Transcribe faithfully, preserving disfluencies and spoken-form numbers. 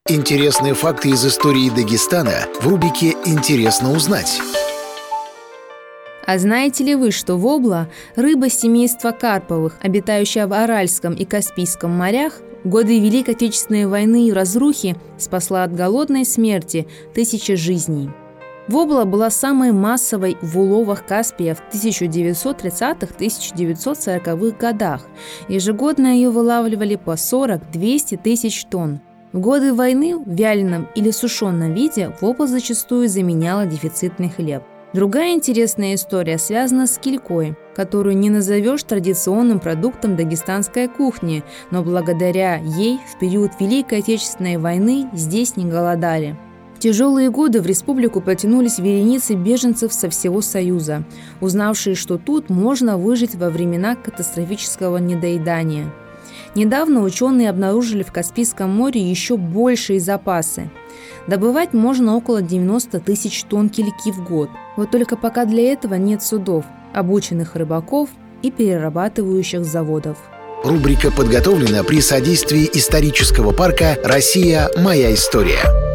Интересные факты из истории Дагестана в рубрике «Интересно узнать». А знаете ли вы, что вобла – рыба семейства карповых, обитающая в Аральском и Каспийском морях, в годы Великой Отечественной войны и разрухи спасла от голодной смерти тысячи жизней? Вобла была самой массовой в уловах Каспия в тысяча девятьсот тридцатых — тысяча девятьсот сороковых годах. Ежегодно ее вылавливали по сорок-двести тысяч тонн. В годы войны в вяленом или сушеном виде вобла зачастую заменяла дефицитный хлеб. Другая интересная история связана с килькой, которую не назовешь традиционным продуктом дагестанской кухни, но благодаря ей в период Великой Отечественной войны здесь не голодали. В тяжелые годы в республику потянулись вереницы беженцев со всего Союза, узнавшие, что тут можно выжить во времена катастрофического недоедания. Недавно ученые обнаружили в Каспийском море еще большие запасы. Добывать можно около девяноста тысяч тонн кильки в год. Вот только пока для этого нет судов, обученных рыбаков и перерабатывающих заводов. Рубрика подготовлена при содействии исторического парка «Россия. Моя история».